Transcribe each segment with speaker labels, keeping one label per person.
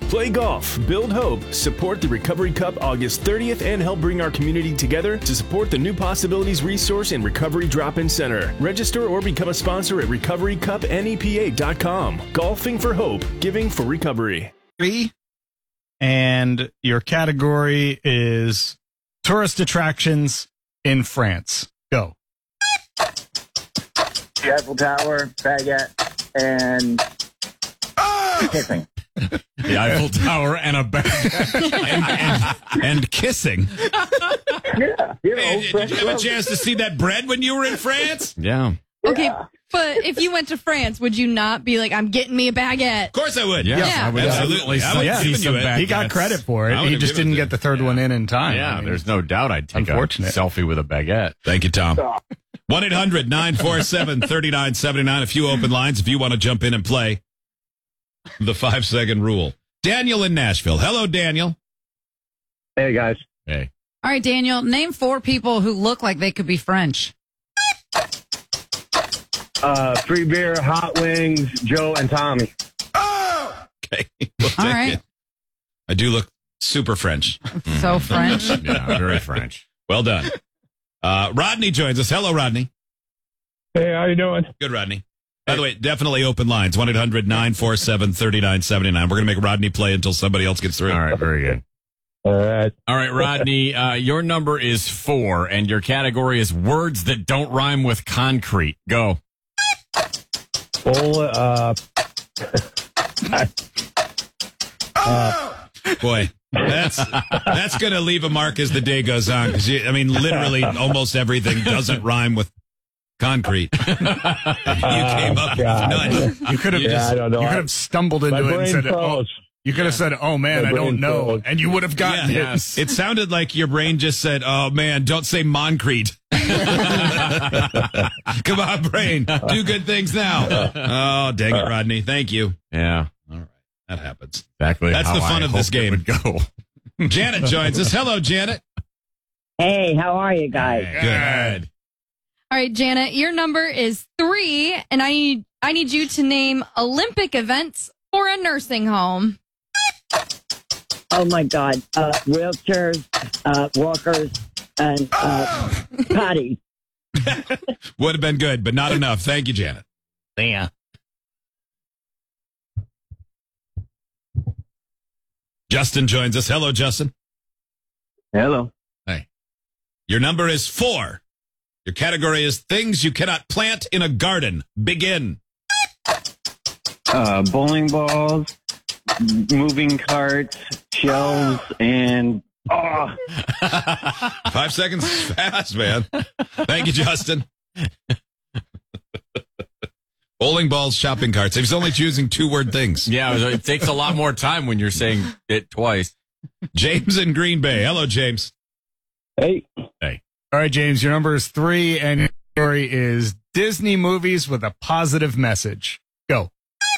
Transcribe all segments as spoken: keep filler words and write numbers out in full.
Speaker 1: Play golf, build hope, support the Recovery Cup August thirtieth, and help bring our community together to support the New Possibilities Resource and Recovery Drop-In Center. Register or become a sponsor at recovery cup N E P A dot com. Golfing for hope, giving for recovery.
Speaker 2: And your category is tourist attractions in France. Go.
Speaker 3: The Eiffel Tower, baguette, and kissing.
Speaker 4: The Eiffel Tower and a baguette. and, and, and kissing.
Speaker 3: Yeah. You know,
Speaker 5: Hey, did
Speaker 3: French
Speaker 5: you have a
Speaker 3: love.
Speaker 5: chance to see that bread when you were in France?
Speaker 4: Yeah.
Speaker 6: Okay,
Speaker 3: Yeah.
Speaker 6: but if you went to France, would you not be like, I'm getting me a baguette?
Speaker 5: Of course I would.
Speaker 4: Yeah.
Speaker 6: Yeah.
Speaker 4: I would
Speaker 5: Absolutely.
Speaker 4: absolutely
Speaker 5: I would
Speaker 2: yeah.
Speaker 5: have
Speaker 4: see
Speaker 5: given
Speaker 4: some
Speaker 5: you it.
Speaker 2: He got
Speaker 4: baguettes.
Speaker 2: credit for it.
Speaker 5: I would
Speaker 2: He
Speaker 5: have
Speaker 2: just
Speaker 5: given
Speaker 2: didn't
Speaker 5: it
Speaker 2: get
Speaker 5: to-
Speaker 2: the third
Speaker 5: yeah.
Speaker 2: one in in time.
Speaker 4: Yeah,
Speaker 2: I mean,
Speaker 4: there's no doubt I'd take a
Speaker 2: Unfortunate.
Speaker 4: selfie with a baguette.
Speaker 5: Thank you, Tom. one eight hundred nine four seven three nine seven nine. A few open lines if you want to jump in and play the five-second rule. Daniel in Nashville. Hello, Daniel.
Speaker 3: Hey, guys.
Speaker 4: Hey.
Speaker 6: All right, Daniel, name four people who look like they could be French.
Speaker 3: Uh, free beer, hot wings, Joe and Tommy.
Speaker 5: Okay. We'll take
Speaker 6: All right.
Speaker 5: it. I do look super French.
Speaker 6: So French.
Speaker 4: Yeah, very French.
Speaker 5: Well done. Uh, Rodney joins us. Hello, Rodney.
Speaker 3: Hey, how you doing?
Speaker 5: Good, Rodney. By the way, definitely open lines. one eight hundred nine four seven three nine seven nine. We're going to make Rodney play until somebody else gets through.
Speaker 4: All right, very good.
Speaker 3: All right.
Speaker 4: All right, Rodney, uh, your number is four, and your category is words that don't rhyme with concrete. Go.
Speaker 3: Full, uh,
Speaker 5: Boy, that's that's going to leave a mark as the day goes on. Because I mean, literally, almost everything doesn't rhyme with concrete. You came up with
Speaker 3: God.
Speaker 5: none.
Speaker 2: You could have
Speaker 3: Yeah, I don't know.
Speaker 2: you could have stumbled
Speaker 3: my
Speaker 2: into it and
Speaker 3: brain
Speaker 2: said, "Oh,
Speaker 3: froze.
Speaker 2: you could have said, oh man,
Speaker 3: My
Speaker 2: I don't
Speaker 3: brain
Speaker 2: know,"
Speaker 3: froze.
Speaker 2: and you would have gotten
Speaker 5: Yeah.
Speaker 2: it.
Speaker 5: It sounded like your brain just said, "Oh man, don't say Moncrete." Come on, brain, do good things now. Oh, dang it, Rodney. Thank you.
Speaker 4: Yeah,
Speaker 5: All right, that happens.
Speaker 4: exactly.
Speaker 5: That's
Speaker 4: how
Speaker 5: the fun
Speaker 4: I
Speaker 5: of this
Speaker 4: hoped it
Speaker 5: game.
Speaker 4: would go.
Speaker 5: Janet joins us. Hello, Janet.
Speaker 7: Hey, how are you guys?
Speaker 5: Good.
Speaker 6: All right, Janet, your number is three, and I need I need you to name Olympic events for a nursing home.
Speaker 7: Oh my God. Uh, wheelchairs, uh, walkers, and uh, potties.
Speaker 5: Would have been good, but not enough. Thank you, Janet.
Speaker 2: Yeah.
Speaker 5: Justin joins us. Hello, Justin.
Speaker 3: hello.
Speaker 5: Your number is four. Your category is things you cannot plant in a garden. Begin.
Speaker 3: Uh, bowling balls, moving carts, shelves, and oh,
Speaker 5: Five seconds is fast, man. Thank you, Justin. Bowling balls, shopping carts. He's only choosing two-word things.
Speaker 4: Yeah, it takes a lot more time when you're saying it twice.
Speaker 5: James in Green Bay. Hello, James.
Speaker 3: hey,
Speaker 2: All right, James, your number is three, and your category is Disney movies with a positive message. Go.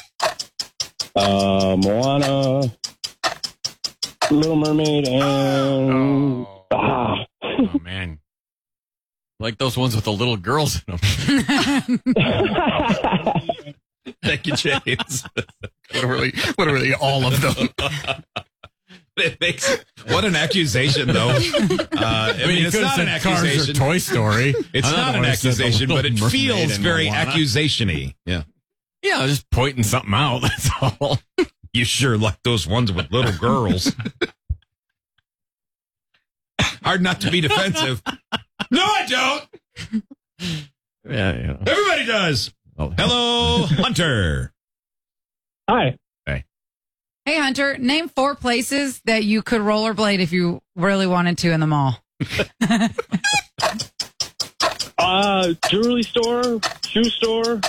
Speaker 3: uh, Moana, Little Mermaid, and
Speaker 4: Oh,
Speaker 3: ah,
Speaker 4: oh man. Like those ones with the little girls in them.
Speaker 5: Thank you, James.
Speaker 2: Literally, literally all of them.
Speaker 5: It makes what an accusation, though. Uh, I, mean,
Speaker 4: you
Speaker 5: it's
Speaker 4: could've
Speaker 5: not an
Speaker 4: said Cars or
Speaker 5: accusation.
Speaker 4: Toy Story.
Speaker 5: It's
Speaker 4: I'm
Speaker 5: not
Speaker 4: the
Speaker 5: an
Speaker 4: one who said the
Speaker 5: accusation, but it
Speaker 4: Little Mermaid
Speaker 5: feels
Speaker 4: and
Speaker 5: very
Speaker 4: Moana.
Speaker 5: accusation-y. Yeah.
Speaker 4: Yeah, I was just pointing something out. That's all.
Speaker 5: You sure like those ones with little girls. Hard not to be defensive. No, I don't.
Speaker 4: Yeah, yeah.
Speaker 5: Everybody does.
Speaker 4: Oh,
Speaker 5: Hello, Hunter.
Speaker 3: hi.
Speaker 6: Hey, Hunter, name four places that you could rollerblade if you really wanted to in the mall.
Speaker 3: Uh, jewelry store, shoe store.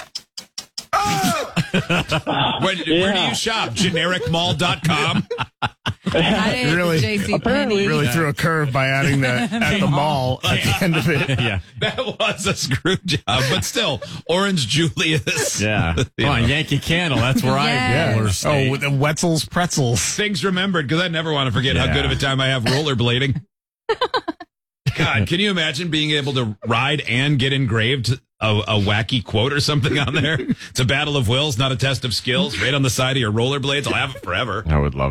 Speaker 5: Where, where do
Speaker 3: Yeah.
Speaker 5: you shop? generic mall dot com?
Speaker 6: I did
Speaker 2: Really?
Speaker 6: J C
Speaker 3: Apparently-
Speaker 2: Really threw a curve by adding the at the mall at the end of it.
Speaker 4: yeah.
Speaker 5: That was a screw job, but still, Orange Julius.
Speaker 4: Yeah.
Speaker 5: You
Speaker 4: Come on,
Speaker 5: know.
Speaker 4: Yankee Candle. That's where
Speaker 6: Yes.
Speaker 4: I roller
Speaker 2: Oh,
Speaker 4: skate.
Speaker 2: with the Wetzel's pretzels.
Speaker 5: Things remembered, because I never want to forget how
Speaker 4: Yeah.
Speaker 5: good of a time I have rollerblading. God, can you imagine being able to ride and get engraved a, a wacky quote or something on there? It's a battle of wills, not a test of skills. Right on the side of your rollerblades. I'll have it forever.
Speaker 4: I would love